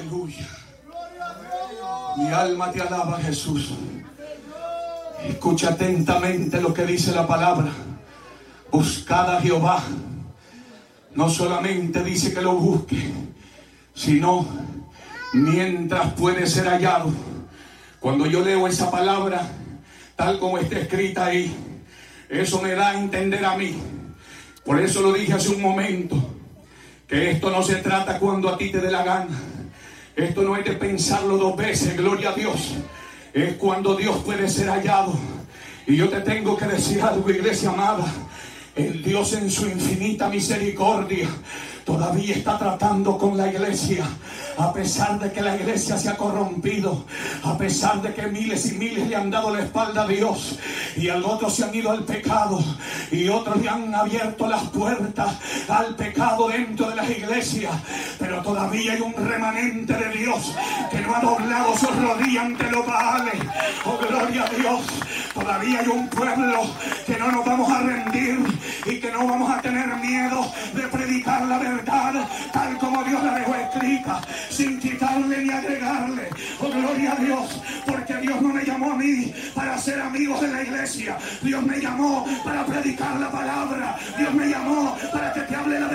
Aleluya. Mi alma te alaba, Jesús. Escucha atentamente lo que dice la palabra. Buscad a Jehová. No solamente dice que lo busque, sino mientras puede ser hallado. Cuando yo leo esa palabra tal como está escrita ahí, eso me da a entender a mí. Por eso lo dije hace un momento, que esto no se trata cuando a ti te dé la gana. Esto no es de pensarlo dos veces, gloria a Dios. Es cuando Dios puede ser hallado. Y yo te tengo que decir algo, iglesia amada. El Dios en su infinita misericordia todavía está tratando con la iglesia. A pesar de que la iglesia se ha corrompido, a pesar de que miles y miles le han dado la espalda a Dios, y al otro se han ido al pecado, y otros le han abierto las puertas al pecado dentro de las iglesias, pero todavía hay un remanente de Dios que no ha doblado su rodilla ante los Baales. Oh, gloria a Dios. Todavía hay un pueblo que no nos vamos a rendir y que no vamos a tener miedo de predicar la verdad tal como Dios la dejó escrita, sin quitarle ni agregarle. Oh, gloria a Dios, porque Dios no me llamó a mí para ser amigos de la iglesia. Dios me llamó para predicar la palabra. Dios me llamó para que te hable la verdad.